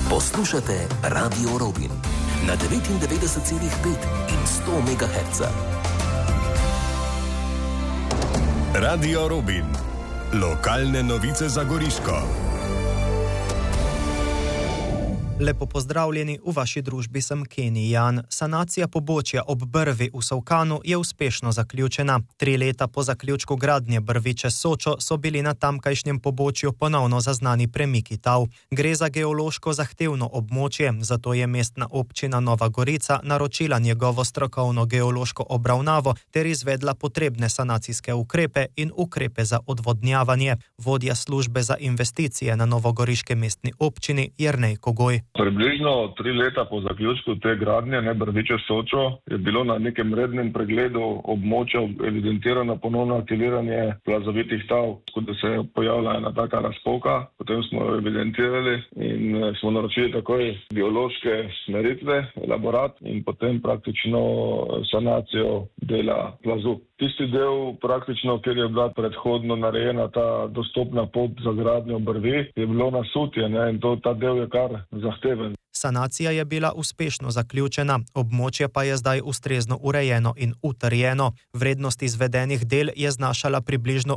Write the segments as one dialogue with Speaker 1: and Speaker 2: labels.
Speaker 1: Poslušate Radio Robin na 99,5 in 100 MHz.
Speaker 2: Radio Robin. Lokalne novice za Goriško.
Speaker 3: Lepo pozdravljeni, v vaši družbi sem Kenny Jan. Sanacija pobočja ob Brvi v Solkanu je uspešno zaključena. 3 leta po zaključku gradnje Brvi čez Sočo so bili na tamkajšnjem pobočju ponovno zaznani premiki tal. Gre za geološko zahtevno območje, zato je mestna občina Nova Gorica naročila njegovo strokovno geološko obravnavo ter izvedla potrebne sanacijske ukrepe in ukrepe za odvodnjavanje. Vodja službe za investicije na novogoriške mestni občini Jernej Kogoj.
Speaker 4: Približno 3 leta po zaključku te gradnje, Brvi čez Sočo, je bilo na nekem rednem pregledu območja evidentirano ponovno aktiviranje plazovitih tal, da se je pojavila ena taka razpoka. Potem smo jo evidentirali in smo naročili takoj biološke smeritve, elaborat in potem praktično sanacijo dela plazu. Tisti del praktično, kjer je bila predhodno narejena ta dostopna pot za gradnjo Brvi, je bilo nasutje, in ta del je kar zahteven.
Speaker 3: Sanacija je bila uspešno zaključena, območje pa je zdaj ustrezno urejeno in utrjeno. Vrednost izvedenih del je znašala približno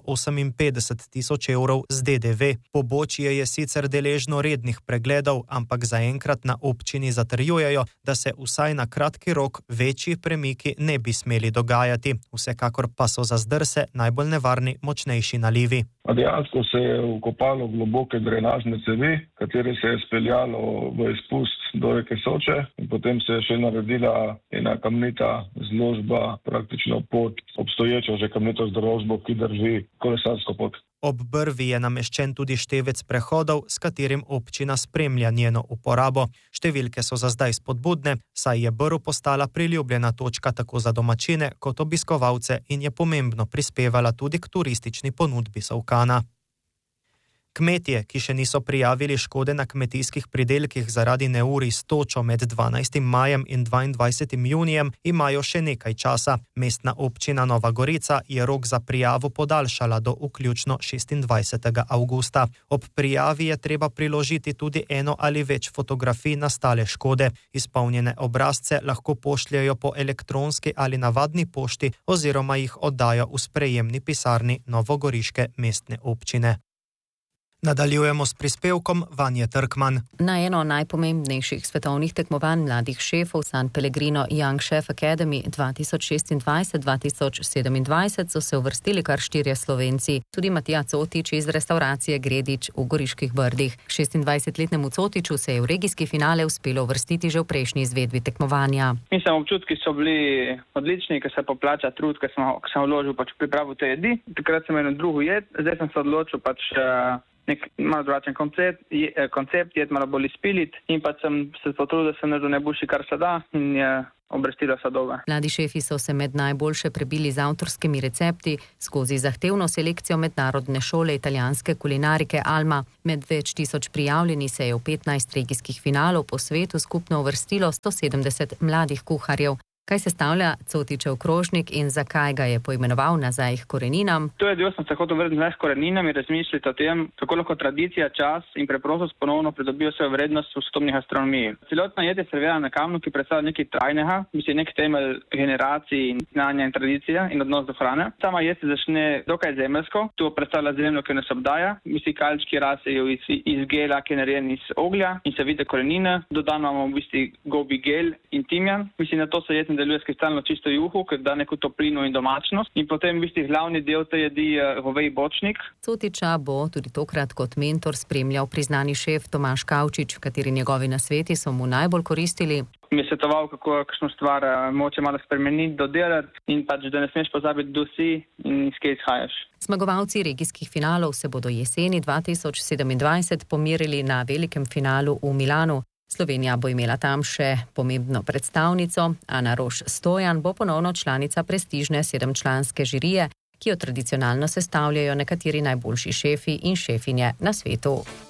Speaker 3: 58.000 evrov z DDV. Pobočje je sicer deležno rednih pregledov, ampak zaenkrat na občini zatrjujejo, da se vsaj na kratki rok večji premiki ne bi smeli dogajati. Vsekakor pa so za zdrse najbolj nevarni močnejši nalivi.
Speaker 4: Dejansko se je vkopalo globoke drenažne cevi, katere se je speljalo v izpust do reke Soče in potem se je še naredila ena kamnita zložba, praktično pod obstoječo že kamnito zložbo, ki drži kolesarsko pot.
Speaker 3: Ob Brvi je nameščen tudi števec prehodov, s katerim občina spremlja njeno uporabo. Številke so za zdaj spodbudne, saj je Brv postala priljubljena točka tako za domačine kot obiskovalce in je pomembno prispevala tudi k turistični ponudbi Solkana. Kmetje, ki še niso prijavili škode na kmetijskih pridelkih zaradi neurij s točo med 12. majem in 22. junijem, imajo še nekaj časa. Mestna občina Nova Gorica je rok za prijavo podaljšala do vključno 26. avgusta. Ob prijavi je treba priložiti tudi eno ali več fotografij nastale škode. Izpolnjene obrazce lahko pošljajo po elektronski ali navadni pošti oziroma jih oddajo v sprejemni pisarni novogoriške mestne občine. Nadaljujemo s prispevkom Vanje Trkman.
Speaker 5: Na eno najpomembnejših svetovnih tekmovanj mladih šefov San Pellegrino Young Chef Academy 2026-2027 so se uvrstili kar 4 Slovenci. Tudi Matija Cotič iz restauracije Gredič v Goriških Brdih. 26-letnemu Cotiču se je v regijski finale uspelo uvrstiti že v prejšnji izvedbi tekmovanja.
Speaker 6: Mislim, občutki so bili odlični, ker se poplača trud, ker sem vložil v pripravo te jedi. Takrat sem imel drugo jed, zdaj sem se odločil nek malo drugačen koncept, jed malo bolj izpilit in pa sem se potrudil, da sem naredil najboljši, kar se da in je obrestila sadove.
Speaker 5: Mladi šefi so se med najboljše prebili z avtorskimi recepti skozi zahtevno selekcijo mednarodne šole italijanske kulinarike Alma. Med več tisoč prijavljeni se je v 15 regijskih finalov po svetu skupno uvrstilo 170 mladih kuharjev. Kaj sestavlja Cotičev krožnik in zakaj ga je poimenoval Nazaj k koreninam?
Speaker 6: To je del, sem se hotel vrniti nazaj k koreninam in razmišljati o tem, kako lahko tradicija, čas in preprostost ponovno pridobijo svojo vrednost v sodobni gastronomiji. Celotna jed je servirana na kamnu, ki predstavlja nekaj trajnega, nek temelj generacij in znanja in tradicije in odnos do hrane. Sama jed se začne dokaj zemeljsko, to predstavlja zemljo, ki nas obdaja. Kalčki rasejo iz gela, ki je narejen iz oglja in se vide korenine. Dodano imamo gobi gel in timjan. Na to se jed deluje s kristalno čisto juho, ker da neko toplino in domačnost. In potem glavni del te jedi je goveji bočnik.
Speaker 5: Cotiča bo tudi tokrat kot mentor spremljal priznani šef Tomaž Kavčič, kateri njegovi nasveti so mu najbolj koristili.
Speaker 6: Mi je svetoval, kako kakšno stvar moče malo spremeniti, dodelati in da ne smeš pozabiti, kdo si in iz kje izhajaš.
Speaker 5: Zmagovalci regijskih finalov se bodo jeseni 2027 pomerili na velikem finalu v Milanu. Slovenija bo imela tam še pomembno predstavnico. Ana Roš Stojan bo ponovno članica prestižne 7-članske žirije, ki jo tradicionalno sestavljajo nekateri najboljši šefi in šefinje na svetu.